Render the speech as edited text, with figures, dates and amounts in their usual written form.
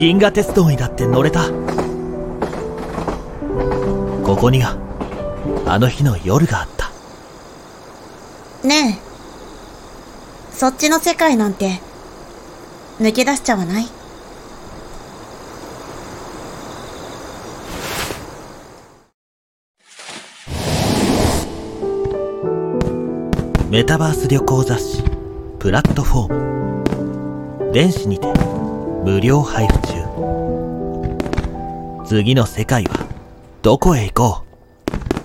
銀河鉄道にだって乗れた。ここにはあの日の夜があった。 ねえ、そっちの世界なんて抜け出しちゃわない？ メタバース旅行雑誌プラットフォーム、電子にて無料配布中。次の世界はどこへ行こう。